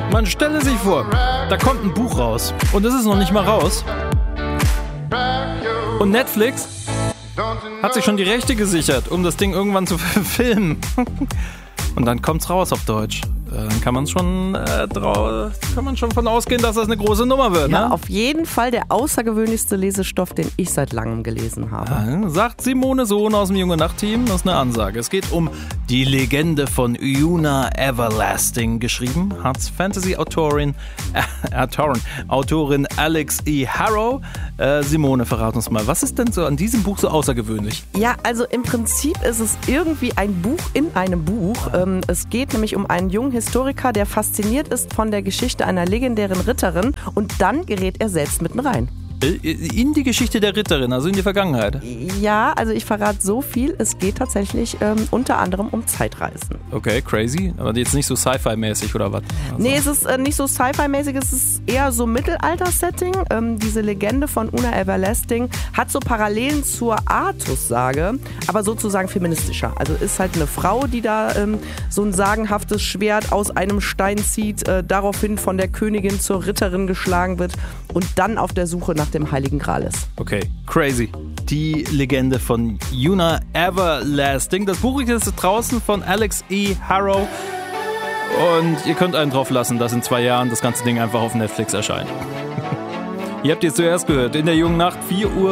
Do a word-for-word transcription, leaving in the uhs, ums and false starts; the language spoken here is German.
Man stelle sich vor, da kommt ein Buch raus und es ist noch nicht mal raus. Und Netflix hat sich schon die Rechte gesichert, um das Ding irgendwann zu filmen. Und dann kommt's raus auf Deutsch. Dann kann man schon äh, drau- kann man schon von ausgehen, dass das eine große Nummer wird. Ja, ne? auf jeden Fall der außergewöhnlichste Lesestoff, den ich seit langem gelesen habe. Ja, sagt Simone Sohn aus dem Junge Nacht-Team, das ist eine Ansage. Es geht um die Legende von Yuna Everlasting. Geschrieben hat's Fantasy-Autorin äh, Autorin, Autorin Alex E. Harrow. Äh, Simone, verrat uns mal, was ist denn so an diesem Buch so außergewöhnlich? Ja, also im Prinzip ist es irgendwie ein Buch in einem Buch. Ähm, es geht nämlich um einen jungen Historiker, der fasziniert ist von der Geschichte einer legendären Ritterin und dann gerät er selbst mitten rein. In die Geschichte der Ritterin, also in die Vergangenheit. Ja, also ich verrate so viel, es geht tatsächlich ähm, unter anderem um Zeitreisen. Okay, crazy, aber jetzt nicht so Sci-Fi-mäßig oder was? Also. Nee, es ist äh, nicht so Sci-Fi-mäßig, es ist eher so Mittelalter-Setting. Ähm, diese Legende von Yuna Everlasting hat so Parallelen zur Artus-Sage, aber sozusagen feministischer. Also ist halt eine Frau, die da ähm, so ein sagenhaftes Schwert aus einem Stein zieht, äh, daraufhin von der Königin zur Ritterin geschlagen wird und dann auf der Suche nach dem Heiligen Gral ist. Okay, crazy. Die Legende von Yuna Everlasting. Das Buch ist draußen von Alex E. Harrow. Und ihr könnt einen drauf lassen, dass in zwei Jahren das ganze Ding einfach auf Netflix erscheint. Ihr habt jetzt zuerst gehört, in der Jungen Nacht, vier Uhr